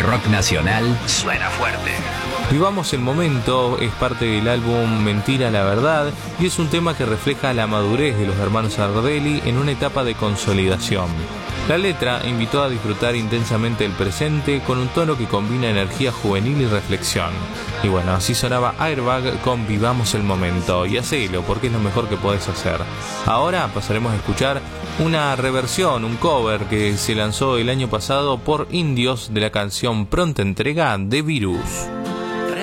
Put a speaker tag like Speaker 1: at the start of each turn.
Speaker 1: rock nacional suena fuerte.
Speaker 2: Vivamos el momento es parte del álbum Mentira la Verdad y es un tema que refleja la madurez de los hermanos Ardelli en una etapa de consolidación. La letra invitó a disfrutar intensamente el presente con un tono que combina energía juvenil y reflexión. Y bueno, así sonaba Airbag con Vivamos el momento, y hacelo porque es lo mejor que podés hacer. Ahora pasaremos a escuchar una reversión, un cover que se lanzó el año pasado por Indios de la canción Pronta Entrega de Virus.